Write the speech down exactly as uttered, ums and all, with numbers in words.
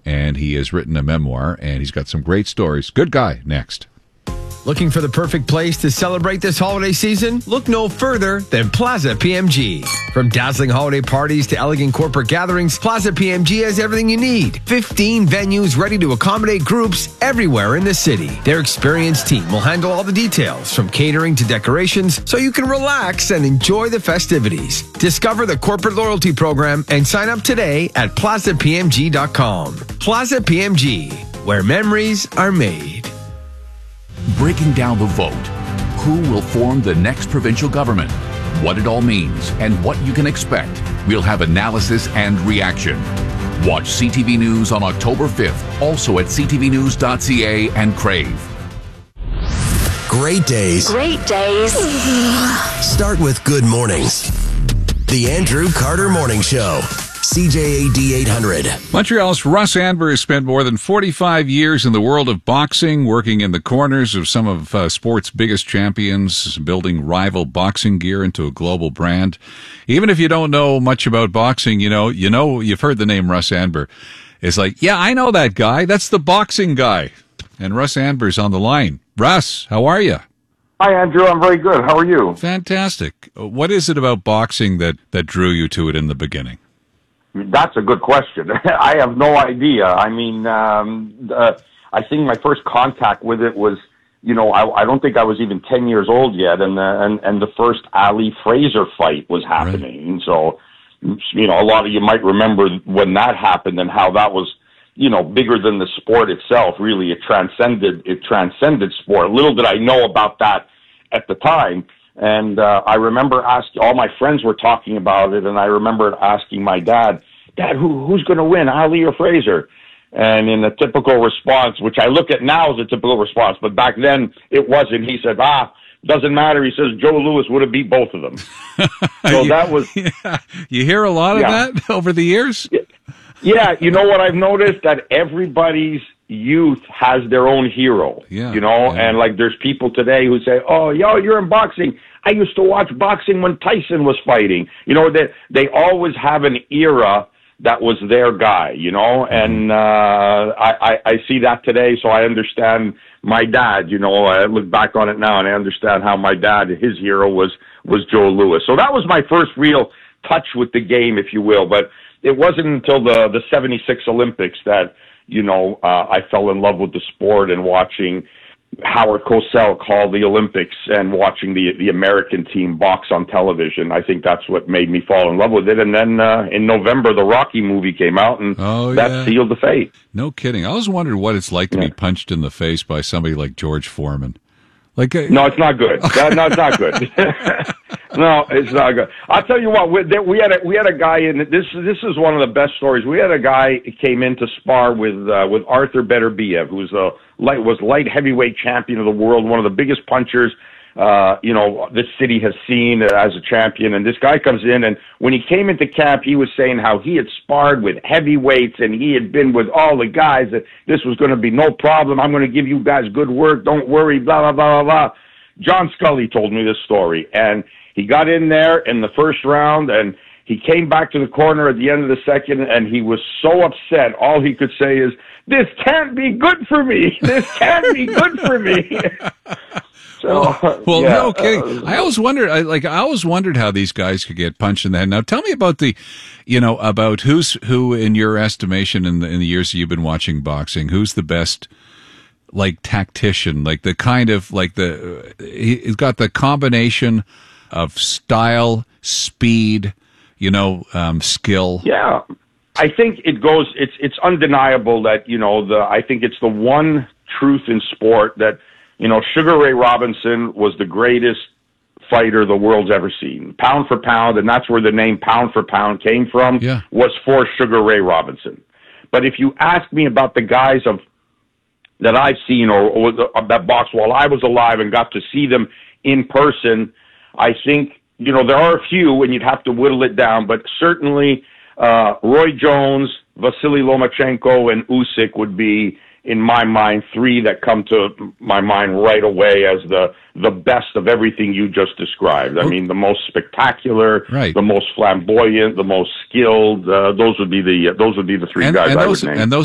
and he has written a memoir, and he's got some great stories. Good guy. Next. Looking for the perfect place to celebrate this holiday season? Look no further than Plaza P M G. From dazzling holiday parties to elegant corporate gatherings, Plaza P M G has everything you need. fifteen venues ready to accommodate groups everywhere in the city. Their experienced team will handle all the details, from catering to decorations, so you can relax and enjoy the festivities. Discover the corporate loyalty program and sign up today at plaza p m g dot com. Plaza P M G, where memories are made. Breaking down the vote. Who will form the next provincial government? What it all means and what you can expect. We'll have analysis and reaction. Watch C T V News on October fifth, also at c t v news dot c a and Crave. Great days. Great days. Start with good mornings. The Andrew Carter Morning Show. C J A D eight hundred. Montreal's Russ Andver has spent more than forty-five years in the world of boxing, working in the corners of some of uh, sport's biggest champions, building rival boxing gear into a global brand. Even if you don't know much about boxing, you know, you know, you've heard the name Russ Andver. It's like, yeah, I know that guy. That's the boxing guy. And Russ Andver's on the line. Russ, how are you? Hi, Andrew. I'm very good. How are you? Fantastic. What is it about boxing that, that drew you to it in the beginning? That's a good question. I have no idea. I mean, um, uh, I think my first contact with it was, you know, I, I don't think I was even ten years old yet, and the, and, and the first Ali Fraser fight was happening. Right. So, you know, a lot of you might remember when that happened and how that was, you know, bigger than the sport itself. Really, it transcended it transcended sport. Little did I know about that at the time. And uh, I remember asking, all my friends were talking about it, and I remember asking my dad, Dad, who, who's going to win, Ali or Fraser? And in a typical response, which I look at now as a typical response, but back then it wasn't, he said, ah, doesn't matter. He says Joe Louis would have beat both of them. So you, that was... Yeah. You hear a lot of yeah. that over the years? Yeah. yeah, you know what I've noticed? That everybody's youth has their own hero, yeah, you know, yeah. and like there's people today who say, oh, yo, you're in boxing. I used to watch boxing when Tyson was fighting. You know, they, they always have an era that was their guy, you know, and uh, I, I, I see that today, so I understand my dad, you know, I look back on it now and I understand how my dad, his hero was, was Joe Louis. So that was my first real touch with the game, if you will, but it wasn't until the, the seventy-six Olympics that, you know, uh, I fell in love with the sport and watching Howard Cosell call the Olympics and watching the the American team box on television. I think that's what made me fall in love with it. And then uh, in November, the Rocky movie came out, and oh, that yeah. sealed the fate. No kidding. I always wondered what it's like to yeah. be punched in the face by somebody like George Foreman. Like, uh, no, it's not good. that, no, it's not good. No, it's not good. I'll tell you what. We, we had a we had a guy in this. This is one of the best stories. We had a guy who came in to spar with uh, with Arthur Beterbiev, who was a light was light heavyweight champion of the world, one of the biggest punchers. Uh, you know, this city has seen as a champion. And this guy comes in, and when he came into camp, he was saying how he had sparred with heavyweights and he had been with all the guys, that this was going to be no problem. I'm going to give you guys good work. Don't worry, blah, blah, blah, blah, blah. John Scully told me this story, and he got in there in the first round, and he came back to the corner at the end of the second, and he was so upset. All he could say is, this can't be good for me. This can't be good for me. So, well, well yeah, no kidding. uh, I always wondered, I, like, I always wondered how these guys could get punched in the head. Now, tell me about the, you know, about who's who in your estimation in the in the years that you've been watching boxing. Who's the best, like, tactician? Like the kind of like the he's got the combination of style, speed, you know, um, skill. Yeah, I think it goes. It's it's undeniable that you know the. I think it's the one truth in sport that. You know, Sugar Ray Robinson was the greatest fighter the world's ever seen. Pound for pound, and that's where the name Pound for Pound came from, yeah. was for Sugar Ray Robinson. But if you ask me about the guys of that I've seen or, or that boxed while I was alive and got to see them in person, I think, you know, there are a few, and you'd have to whittle it down, but certainly uh, Roy Jones, Vasily Lomachenko, and Usyk would be, in my mind, three that come to my mind right away as the the best of everything you just described. I mean, the most spectacular, right. the most flamboyant, the most skilled. Uh, those would be the uh, those would be the three and, guys and I those, would name. And those